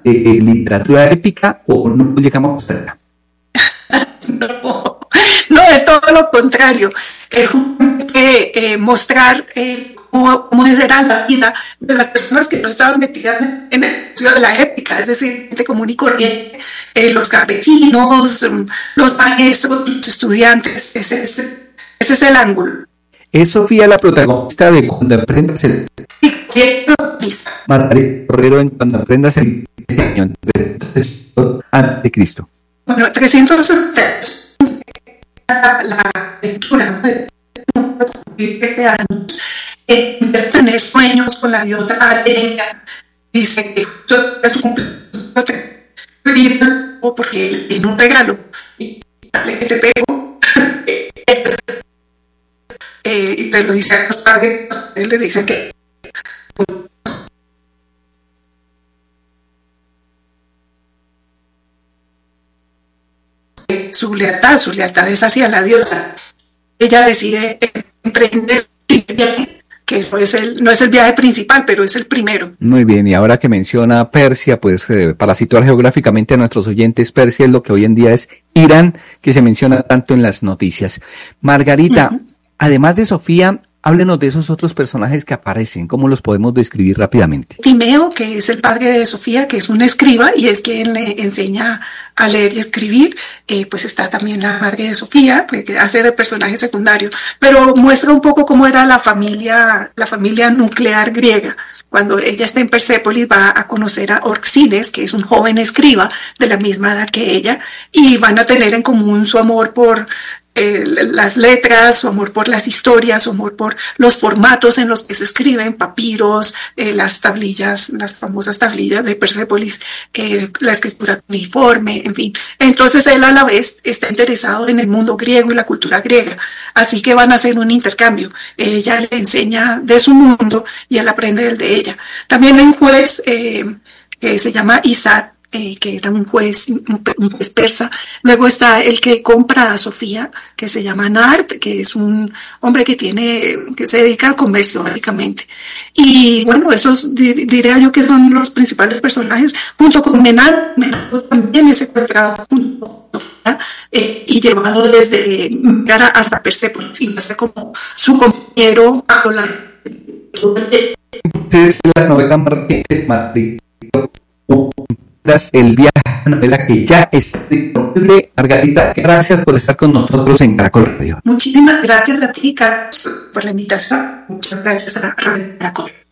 literatura épica o no llegamos hasta allá? No, no, es todo lo contrario. Mostrar cómo era la vida de las personas que no estaban metidas en el museo de la épica, es decir, gente común y corriente, los campesinos, los maestros, los estudiantes. Ese es el ángulo. Es Sofía la protagonista de Cuando aprendas el... Margarita Borrero en Cuando aprendas el cañón antes de Cristo. Bueno, 303 la lectura de 7 años, empieza a tener sueños con la diosa Atenea, dice que es un cumpleaños porque tiene un regalo y te pego y te lo dice a los padres, él le dice que su lealtad es hacia la diosa. Ella decide emprender el viaje, que no es el viaje principal, pero es el primero. Muy bien, y ahora que menciona Persia, pues para situar geográficamente a nuestros oyentes, Persia es lo que hoy en día es Irán, que se menciona tanto en las noticias. Margarita, además de Sofía, háblenos de esos otros personajes que aparecen, ¿cómo los podemos describir rápidamente? Timeo, que es el padre de Sofía, que es un escriba y es quien le enseña a leer y escribir, pues está también la madre de Sofía, pues, que hace de personaje secundario, pero muestra un poco cómo era la familia nuclear griega. Cuando ella está en Persépolis va a conocer a Orxides, que es un joven escriba de la misma edad que ella, y van a tener en común su amor por las letras, su amor por las historias, su amor por los formatos en los que se escriben, papiros, las tablillas, las famosas tablillas de Persépolis, la escritura uniforme, en fin. Entonces él a la vez está interesado en el mundo griego y la cultura griega, así que van a hacer un intercambio. Ella le enseña de su mundo y él aprende del de ella. También hay un juez que se llama Isaac, que era un juez persa. Luego está el que compra a Sofía, que se llama Nart, que es un hombre que se dedica al comercio, básicamente. Y bueno, esos diría yo que son los principales personajes, junto con Menad. Menad también es secuestrado junto con Sofía y llevado desde Megara hasta Persépolis, y va a ser como su compañero a lo largo de es la novela más reciente, el viaje a la novela que ya está disponible. Margarita, gracias por estar con nosotros en Caracol Radio. Muchísimas gracias a ti, Carlos, por la invitación. Muchas gracias a Radio Caracol.